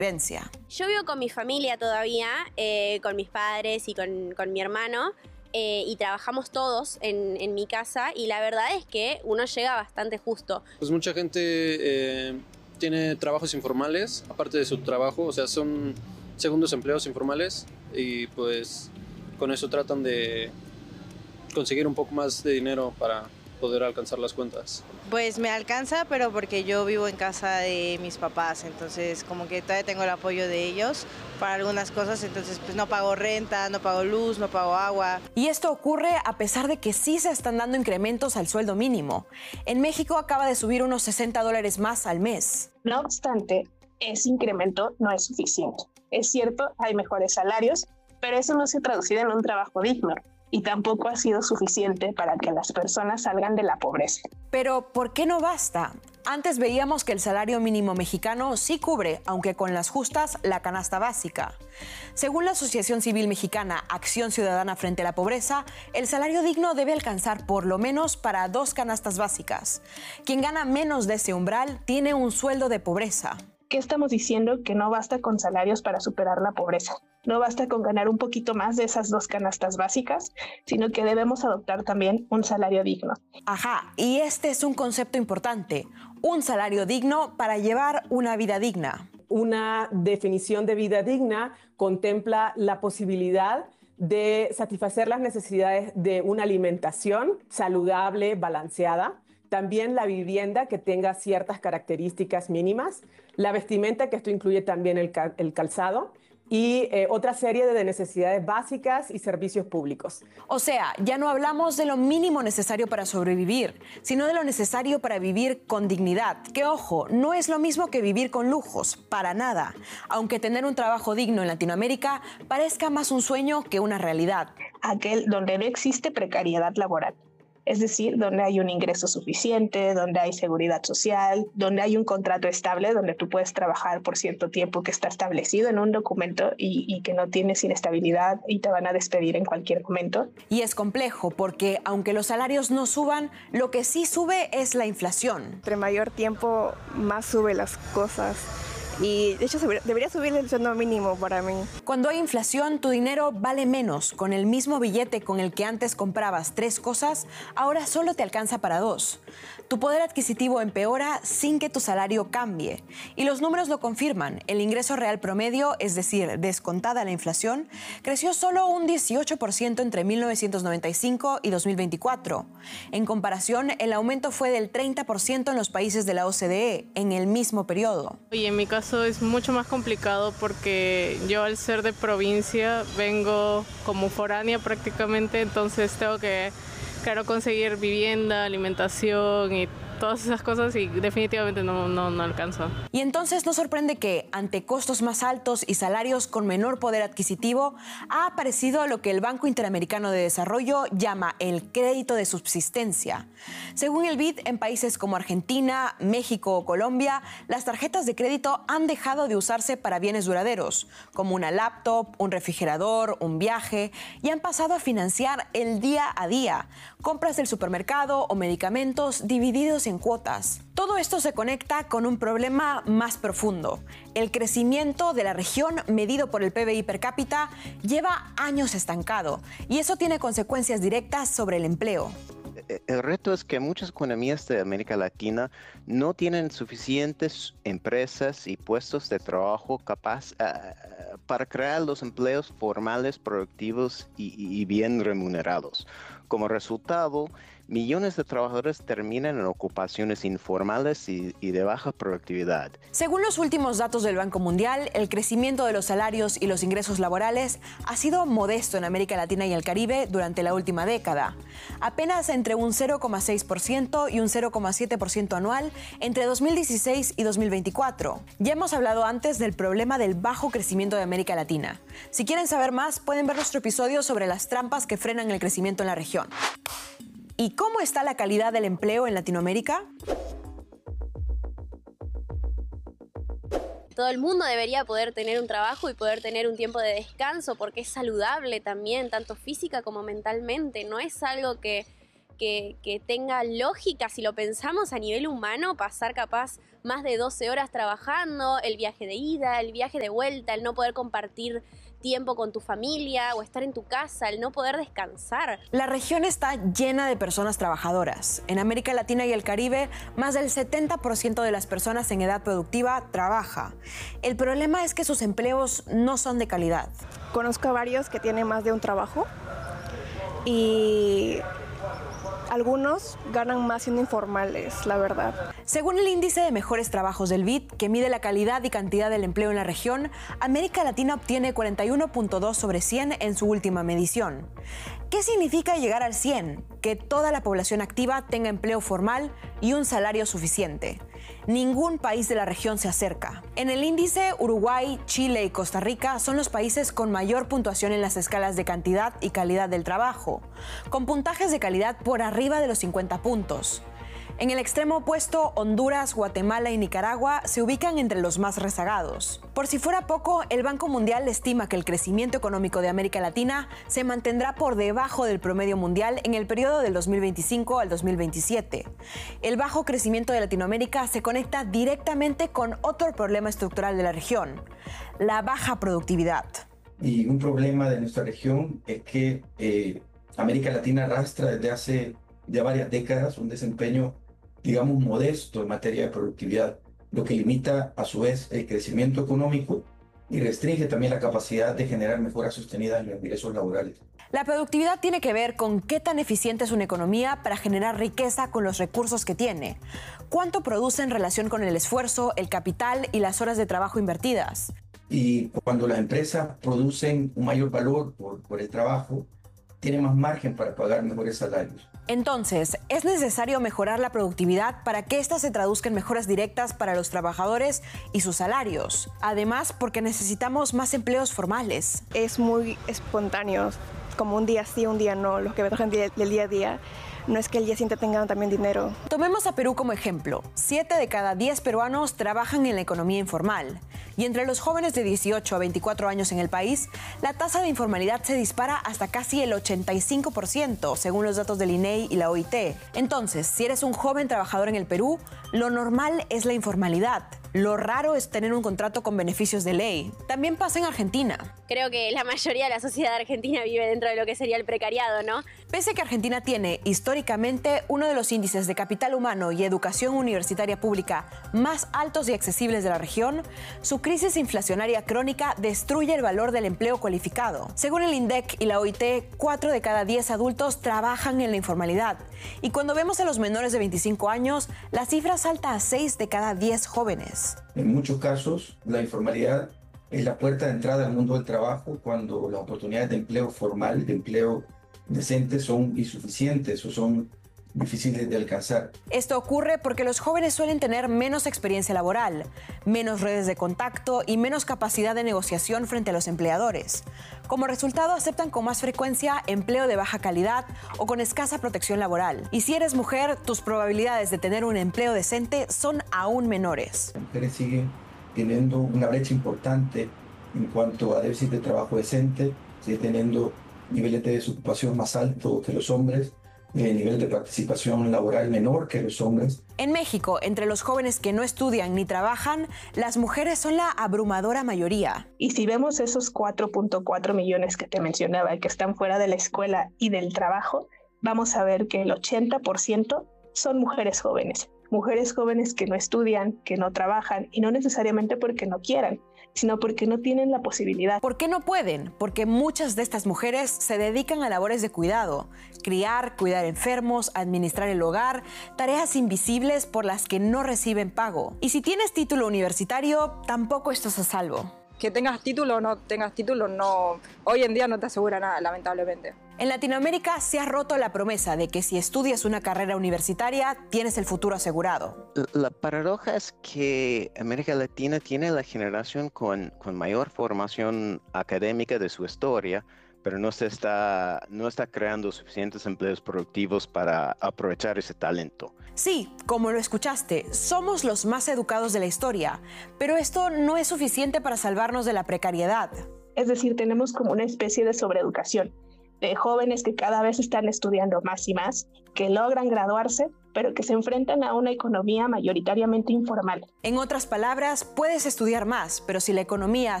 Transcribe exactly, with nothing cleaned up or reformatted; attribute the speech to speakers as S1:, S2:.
S1: supervivencia.
S2: Yo vivo con mi familia todavía, eh, con mis padres y con, con mi hermano, eh, y trabajamos todos en, en mi casa, y la verdad es que uno llega bastante justo.
S3: Pues mucha gente eh, tiene trabajos informales, aparte de su trabajo, o sea, son segundos empleos informales, y pues con eso tratan de conseguir un poco más de dinero para poder alcanzar las cuentas.
S4: Pues me alcanza, pero porque yo vivo en casa de mis papás, entonces como que todavía tengo el apoyo de ellos para algunas cosas, entonces pues no pago renta, no pago luz, no pago agua.
S1: Y esto ocurre a pesar de que sí se están dando incrementos al sueldo mínimo. En México acaba de subir unos sesenta dólares más al mes.
S5: No obstante, ese incremento no es suficiente. Es cierto, hay mejores salarios, pero eso no se ha traducido en un trabajo digno. Y tampoco ha sido suficiente para que las personas salgan de la pobreza.
S1: Pero, ¿por qué no basta? Antes veíamos que el salario mínimo mexicano sí cubre, aunque con las justas, la canasta básica. Según la Asociación Civil Mexicana Acción Ciudadana Frente a la Pobreza, el salario digno debe alcanzar por lo menos para dos canastas básicas. Quien gana menos de ese umbral tiene un sueldo de pobreza.
S5: ¿Qué estamos diciendo? Que no basta con salarios para superar la pobreza. No basta con ganar un poquito más de esas dos canastas básicas, sino que debemos adoptar también un salario digno.
S1: Ajá, y este es un concepto importante, un salario digno para llevar una vida digna.
S6: Una definición de vida digna contempla la posibilidad de satisfacer las necesidades de una alimentación saludable, balanceada, también la vivienda que tenga ciertas características mínimas, la vestimenta, que esto incluye también el, cal el calzado, y eh, otra serie de necesidades básicas y servicios públicos.
S1: O sea, ya no hablamos de lo mínimo necesario para sobrevivir, sino de lo necesario para vivir con dignidad. Que, ojo, no es lo mismo que vivir con lujos, para nada. Aunque tener un trabajo digno en Latinoamérica parezca más un sueño que una realidad.
S5: Aquel donde no existe precariedad laboral. Es decir, donde hay un ingreso suficiente, donde hay seguridad social, donde hay un contrato estable, donde tú puedes trabajar por cierto tiempo que está establecido en un documento y, y que no tienes inestabilidad y te van a despedir en cualquier momento.
S1: Y es complejo porque, aunque los salarios no suban, lo que sí sube es la inflación.
S7: Entre mayor tiempo, más sube las cosas. Y de hecho debería subir el sueldo mínimo para mí.
S1: Cuando hay inflación, tu dinero vale menos. Con el mismo billete con el que antes comprabas tres cosas, ahora solo te alcanza para dos. Tu poder adquisitivo empeora sin que tu salario cambie. Y los números lo confirman. El ingreso real promedio, es decir, descontada la inflación, creció solo un dieciocho por ciento entre mil novecientos noventa y cinco y dos mil veinticuatro. En comparación, el aumento fue del treinta por ciento en los países de la O C D E en el mismo periodo.
S8: Y en mi caso es mucho más complicado porque yo, al ser de provincia, vengo como foránea prácticamente, entonces tengo que, claro, conseguir vivienda, alimentación y todas esas cosas, y definitivamente no, no, no alcanza.
S1: Y entonces no sorprende que, ante costos más altos y salarios con menor poder adquisitivo, ha aparecido lo que el Banco Interamericano de Desarrollo llama el crédito de subsistencia. Según el B I D, en países como Argentina, México o Colombia, las tarjetas de crédito han dejado de usarse para bienes duraderos, como una laptop, un refrigerador, un viaje, y han pasado a financiar el día a día, compras del supermercado o medicamentos divididos en en cuotas. Todo esto se conecta con un problema más profundo. El crecimiento de la región, medido por el P B I per cápita, lleva años estancado, y eso tiene consecuencias directas sobre el empleo.
S9: El reto es que muchas economías de América Latina no tienen suficientes empresas y puestos de trabajo capaz uh, para crear los empleos formales, productivos y, y bien remunerados. Como resultado, millones de trabajadores terminan en ocupaciones informales y, y de baja productividad.
S1: Según los últimos datos del Banco Mundial, el crecimiento de los salarios y los ingresos laborales ha sido modesto en América Latina y el Caribe durante la última década. Apenas entre un cero coma seis por ciento y un cero coma siete por ciento anual entre dos mil dieciséis y dos mil veinticuatro. Ya hemos hablado antes del problema del bajo crecimiento de América Latina. Si quieren saber más, pueden ver nuestro episodio sobre las trampas que frenan el crecimiento en la región. ¿Y cómo está la calidad del empleo en Latinoamérica?
S2: Todo el mundo debería poder tener un trabajo y poder tener un tiempo de descanso, porque es saludable también, tanto física como mentalmente. No es algo que, que, que tenga lógica si lo pensamos a nivel humano, pasar capaz más de doce horas trabajando, el viaje de ida, el viaje de vuelta, el no poder compartir tiempo con tu familia o estar en tu casa, el no poder descansar.
S1: La región está llena de personas trabajadoras. En América Latina y el Caribe, más del setenta por ciento de las personas en edad productiva trabaja. El problema es que sus empleos no son de calidad.
S7: Conozco a varios que tienen más de un trabajo y algunos ganan más siendo informales, la verdad.
S1: Según el índice de mejores trabajos del B I D, que mide la calidad y cantidad del empleo en la región, América Latina obtiene cuarenta y uno punto dos sobre cien en su última medición. ¿Qué significa llegar al cien? Que toda la población activa tenga empleo formal y un salario suficiente. Ningún país de la región se acerca. En el índice, Uruguay, Chile y Costa Rica son los países con mayor puntuación en las escalas de cantidad y calidad del trabajo, con puntajes de calidad por arriba de los cincuenta puntos. En el extremo opuesto, Honduras, Guatemala y Nicaragua se ubican entre los más rezagados. Por si fuera poco, el Banco Mundial estima que el crecimiento económico de América Latina se mantendrá por debajo del promedio mundial en el periodo del dos mil veinticinco al dos mil veintisiete. El bajo crecimiento de Latinoamérica se conecta directamente con otro problema estructural de la región: la baja productividad.
S10: Y un problema de nuestra región es que eh, América Latina arrastra desde hace ya varias décadas un desempeño, digamos, modesto en materia de productividad, lo que limita a su vez el crecimiento económico y restringe también la capacidad de generar mejoras sostenidas en los ingresos laborales.
S1: La productividad tiene que ver con qué tan eficiente es una economía para generar riqueza con los recursos que tiene, cuánto produce en relación con el esfuerzo, el capital y las horas de trabajo invertidas.
S10: Y cuando las empresas producen un mayor valor por, por el trabajo, tienen más margen para pagar mejores salarios.
S1: Entonces, es necesario mejorar la productividad para que ésta se traduzca en mejoras directas para los trabajadores y sus salarios. Además, porque necesitamos más empleos formales.
S7: Es muy espontáneo, como un día sí, un día no, los que trabajan del día a día. No es que el día siguiente tengan también dinero.
S1: Tomemos a Perú como ejemplo. Siete de cada diez peruanos trabajan en la economía informal. Y entre los jóvenes de dieciocho a veinticuatro años en el país, la tasa de informalidad se dispara hasta casi el ochenta y cinco por ciento, según los datos del I N E I y la O I T. Entonces, si eres un joven trabajador en el Perú, lo normal es la informalidad. Lo raro es tener un contrato con beneficios de ley. También pasa en Argentina.
S2: Creo que la mayoría de la sociedad argentina vive dentro de lo que sería el precariado, ¿no?
S1: Pese a que Argentina tiene históricamente uno de los índices de capital humano y educación universitaria pública más altos y accesibles de la región, su crisis inflacionaria crónica destruye el valor del empleo cualificado. Según el INDEC y la O I T, cuatro de cada diez adultos trabajan en la informalidad. Y cuando vemos a los menores de veinticinco años, la cifra salta a seis de cada diez jóvenes.
S10: En muchos casos, la informalidad es la puerta de entrada al mundo del trabajo cuando las oportunidades de empleo formal, de empleo decente, son insuficientes o son difíciles de alcanzar.
S1: Esto ocurre porque los jóvenes suelen tener menos experiencia laboral, menos redes de contacto y menos capacidad de negociación frente a los empleadores. Como resultado, aceptan con más frecuencia empleo de baja calidad o con escasa protección laboral. Y si eres mujer, tus probabilidades de tener un empleo decente son aún menores.
S10: Las mujeres siguen teniendo una brecha importante en cuanto a déficit de trabajo decente, siguen teniendo niveles de desocupación más altos que los hombres, de nivel de participación laboral menor que los hombres.
S1: En México, entre los jóvenes que no estudian ni trabajan, las mujeres son la abrumadora mayoría.
S5: Y si vemos esos cuatro punto cuatro millones que te mencionaba, que están fuera de la escuela y del trabajo, vamos a ver que el ochenta por ciento son mujeres jóvenes. Mujeres jóvenes que no estudian, que no trabajan, y no necesariamente porque no quieran, sino porque no tienen la posibilidad.
S1: ¿Por qué no pueden? Porque muchas de estas mujeres se dedican a labores de cuidado, criar, cuidar enfermos, administrar el hogar, tareas invisibles por las que no reciben pago. Y si tienes título universitario, tampoco estás a salvo.
S11: Que tengas título o no tengas título, no, hoy en día no te asegura nada, lamentablemente.
S1: En Latinoamérica se ha roto la promesa de que si estudias una carrera universitaria, tienes el futuro asegurado.
S9: La paradoja es que América Latina tiene la generación con, con mayor formación académica de su historia, pero no se está, no está creando suficientes empleos productivos para aprovechar ese talento.
S1: Sí, como lo escuchaste, somos los más educados de la historia, pero esto no es suficiente para salvarnos de la precariedad.
S5: Es decir, tenemos como una especie de sobreeducación. de jóvenes que cada vez están estudiando más y más, que logran graduarse, pero que se enfrentan a una economía mayoritariamente informal.
S1: En otras palabras, puedes estudiar más, pero si la economía